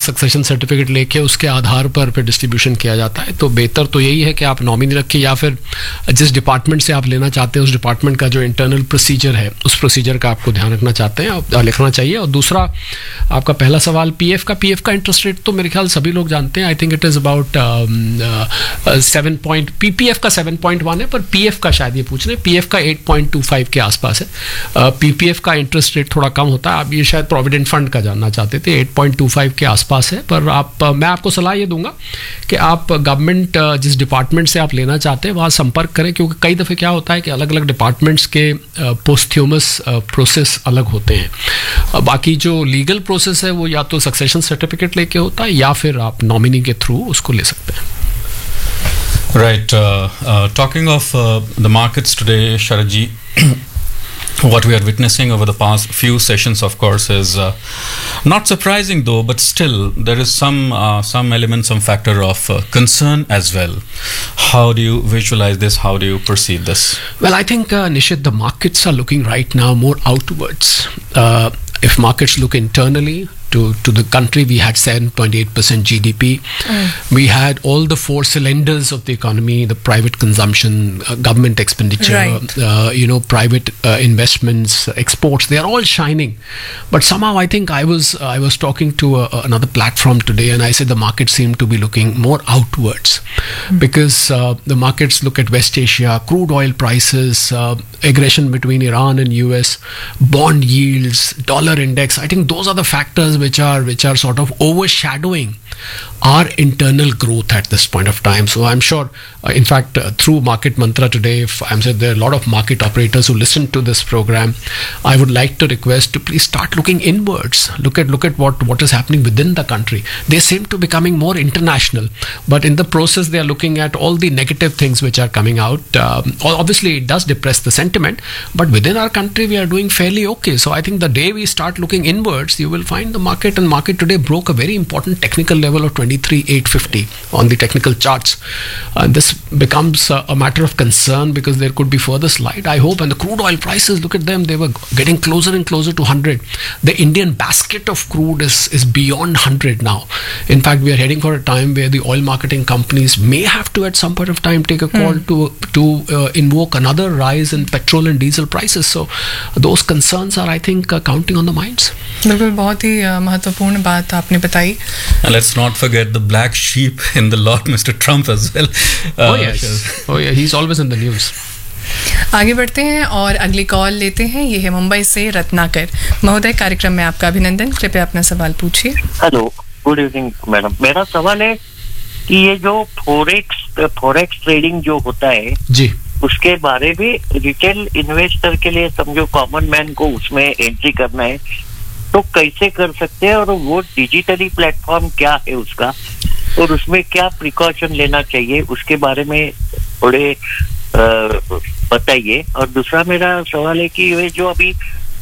Succession certificate लेके उसके आधार पर फिर डिस्ट्रीब्यूशन किया जाता है। तो बेहतर तो यही है कि आप नॉमिनी रखिए, या फिर जिस डिपार्टमेंट से आप लेना चाहते हैं उस डिपार्टमेंट का जो इंटरनल प्रोसीजर है उस प्रोसीजर का आपको ध्यान रखना चाहते हैं, आप लिखना चाहिए। और दूसरा आपका पहला सवाल पीएफ का इंटरेस्ट रेट तो मेरे ख्याल सभी लोग जानते हैं। I think it is about 7 PPF का 7.1 है, पर पीएफ का शायद ये पूछ रहे हैं, पीएफ का 8.25 के आसपास है। पीपीएफ का इंटरेस्ट रेट थोड़ा कम होता है। आप ये शायद प्रोविडेंट फंड का जानना चाहते थे, 8.25 के आसपास है। पर मैं आपको सलाह ये दूंगा कि आप गवर्नमेंट जिस डिपार्टमेंट से आप लेना चाहते हैं वहाँ संपर्क करें, क्योंकि कई दफ़े क्या होता है कि अलग अलग डिपार्टमेंट्स के पोस्ट्यूमस प्रोसेस अलग होते हैं। बाकी जो लीगल प्रोसेस है वो या तो सक्सेशन सर्टिफिकेट लेके होता है या फिर आप नॉमिनी के थ्रू उसको ले सकते हैं। Right. Talking of the markets today, Sharad ji, what we are witnessing over the past few sessions, of course, is not surprising though, but still there is some element, some factor of concern as well. How do you visualize this? How do you perceive this? Well, I think, Nishit, the markets are looking right now more outwards. If markets look internally, to the country, we had 7.8% GDP. We had all the four cylinders of the economy: the private consumption, government expenditure, right. Private investments, exports. They are all shining. But somehow, I think I was talking to another platform today, and I said the markets seem to be looking more outwards because the markets look at West Asia, crude oil prices, aggression between Iran and US, bond yields, dollar index. I think those are the factors which are sort of overshadowing our internal growth at this point of time. So I'm sure, in fact, through Market Mantra today, if I'm saying there are a lot of market operators who listen to this program, I would like to request to please start looking inwards. Look at what is happening within the country. They seem to be becoming more international, but in the process they are looking at all the negative things which are coming out. Obviously, it does depress the sentiment, but within our country we are doing fairly okay. So I think the day we start looking inwards, you will find the market today broke a very important technical level of 23,850 on the technical charts. This becomes a matter of concern because there could be further slide. I hope. And the crude oil prices, look at them, they were getting closer and closer to 100. The Indian basket of crude is beyond 100 now. In fact, we are heading for a time where the oil marketing companies may have to at some point of time take a call to invoke another rise in petrol and diesel prices. So those concerns are, I think, counting on the minds. बिल्कुल, बहुत ही महत्वपूर्ण बात आपने बताई. Let's not forget the black sheep in the lot, Mr. Trump, as well. Oh yeah, he's always in the news. आगे बढ़ते हैं और अगली कॉल लेते हैं. ये है मुंबई से रत्नाकर महोदय. कार्यक्रम में आपका अभिनंदन. कृपया अपना सवाल पूछिए. Hello, good evening madam. मेरा सवाल है कि ये जो फॉरेक्स ट्रेडिंग जो होता है जी, उसके बारे में रिटेल इन्वेस्टर के लिए, समझो कॉमन मैन को उसमें एंट्री करना है तो कैसे कर सकते हैं, और वो डिजिटली प्लेटफॉर्म क्या है उसका, और उसमें क्या प्रिकॉशन लेना चाहिए, उसके बारे में थोड़े बताइए. और दूसरा मेरा सवाल है कि ये जो अभी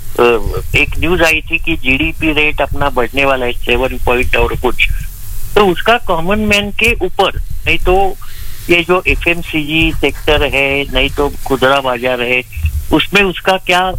एक न्यूज आई थी कि जीडीपी रेट अपना बढ़ने वाला है 7 पॉइंट और कुछ, तो उसका कॉमन मैन के ऊपर, नहीं तो ये जो एफएमसीजी सेक्टर है, नहीं तो खुदरा बाजार है, उसमें उसका क्या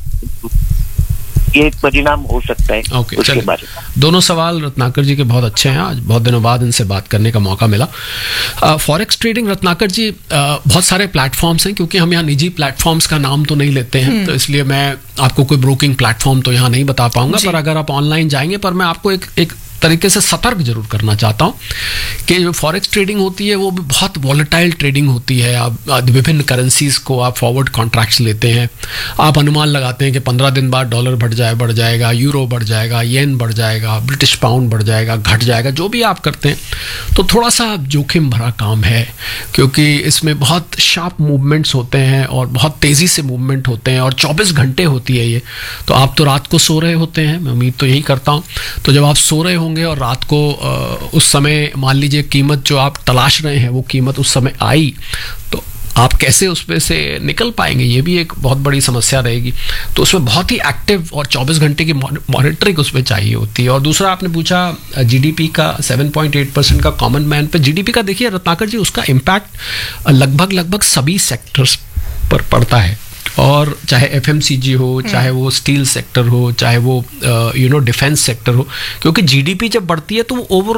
ये परिणाम हो सकता है. उसके बारे में दोनों सवाल रत्नाकर जी के बहुत अच्छे हैं. आज बहुत दिनों बाद इनसे बात करने का मौका मिला. फॉरेक्स ट्रेडिंग, रत्नाकर जी, बहुत सारे प्लेटफॉर्म्स हैं, क्योंकि हम यहाँ निजी प्लेटफॉर्म्स का नाम तो नहीं लेते हैं, तो इसलिए मैं आपको कोई ब्रोकिंग प्लेटफॉर्म तो यहाँ नहीं बता पाऊंगा. पर अगर आप ऑनलाइन जाएंगे, पर मैं आपको एक तरीके से सतर्क जरूर करना चाहता हूँ कि जो फॉरेक्स ट्रेडिंग होती है वो भी बहुत वॉलेटाइल ट्रेडिंग होती है. आप विभिन्न करेंसीज को आप फॉरवर्ड कॉन्ट्रैक्ट्स लेते हैं, आप अनुमान लगाते हैं कि 15 दिन बाद डॉलर बढ़ जाएगा, यूरो बढ़ जाएगा, येन बढ़ जाएगा, ब्रिटिश पाउंड बढ़ जाएगा, घट जाएगा. जो भी आप करते हैं तो थोड़ा सा जोखिम भरा काम है, क्योंकि इसमें बहुत शार्प मूवमेंट्स होते हैं और बहुत तेज़ी से मूवमेंट होते हैं, और 24 घंटे होती है ये. तो आप तो रात को सो रहे होते हैं, मैं उम्मीद तो यही करता हूँ. तो जब आप सो रहे होंगे और रात को उस समय मान लीजिए कीमत जो आप तलाश रहे हैं वो कीमत उस समय आई, तो आप कैसे उसमें से निकल पाएंगे, ये भी एक बहुत बड़ी समस्या रहेगी. तो उसमें बहुत ही एक्टिव और 24 घंटे की मॉनिटरिंग उसमें चाहिए होती है. और दूसरा आपने पूछा जीडीपी का 7.8% का कॉमन मैन पे. जीडीपी का देखिए रत्नाकर जी, उसका इम्पैक्ट लगभग सभी सेक्टर्स पर पड़ता है, और चाहे एफएमसीजी हो, चाहे वो स्टील सेक्टर हो, चाहे वो डिफेंस सेक्टर हो, क्योंकि जीडीपी जब बढ़ती है तो वो